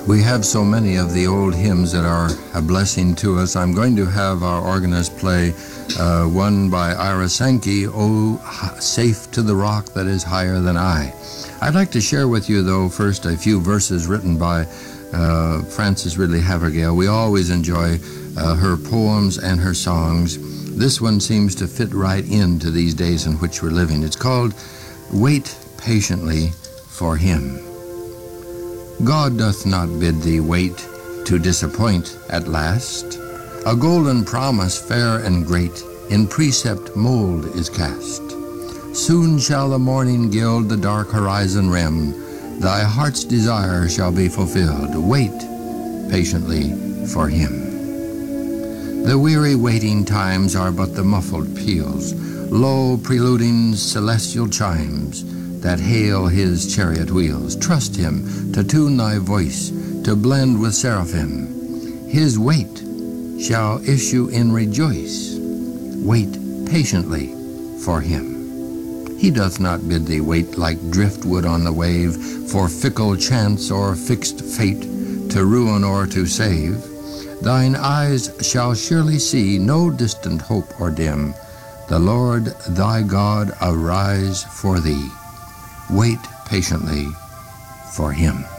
We have so many of the old hymns that are a blessing to us. I'm going to have our organist play one by Ira Sankey, "Oh, Safe to the Rock That Is Higher Than I." I'd like to share with you, though, first a few verses written by Frances Ridley Havergal. We always enjoy her poems and her songs. This one seems to fit right into these days in which we're living. It's called "Wait Patiently for Him." God doth not bid thee wait to disappoint at last. A golden promise fair and great in precept mold is cast. Soon shall the morning gild the dark horizon rim. Thy heart's desire shall be fulfilled. Wait patiently for Him. The weary waiting times are but the muffled peals, low preluding celestial chimes that hail His chariot wheels. Trust Him to tune thy voice, to blend with seraphim. His wait shall issue in rejoice. Wait patiently for Him. He doth not bid thee wait like driftwood on the wave, for fickle chance or fixed fate to ruin or to save. Thine eyes shall surely see no distant hope or dim. The Lord thy God arise for thee. Wait patiently for Him.